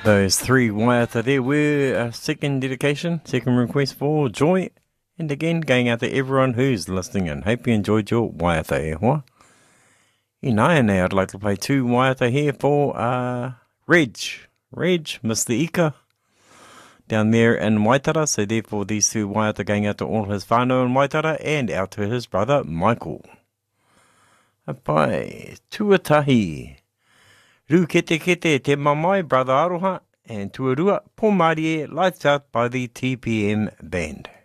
Those three waiata there were a second dedication, second request for Joy. And again, going out to everyone who's listening and hope you enjoyed your waiata e hoa. Now I'd like to play two waiata here for Reg, Mr. Ika, down there in Waitara. So therefore these two waiata going out to all his whānau in Waitara and out to his brother Michael. Apai, tuatahi. Ru kete te mamai, brother Aroha, and tuarua, po Marie, lights out by the TPM band.